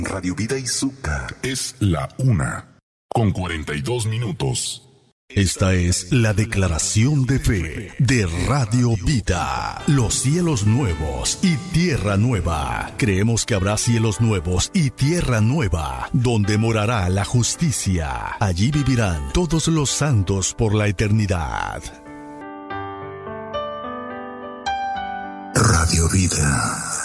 Radio Vida y Zúcar. Es la 1:42. Esta es la declaración de fe de Radio Vida. Los cielos nuevos y tierra nueva. Creemos que habrá cielos nuevos y tierra nueva, donde morará la justicia. Allí vivirán todos los santos por la eternidad. Radio Vida.